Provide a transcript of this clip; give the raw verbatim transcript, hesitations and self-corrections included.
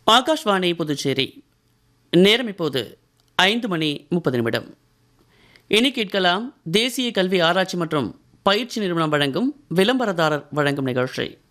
ஆகாஷ்வாணி புதுச்சேரி. நேரம் இப்போது ஐந்து மணி முப்பது நிமிடம். இனி கேட்கலாம் தேசிய கல்வி ஆராய்ச்சி மற்றும் பயிற்சி நிறுவனம் வழங்கும் விளம்பரதாரர் வழங்கும் நிகழ்ச்சி.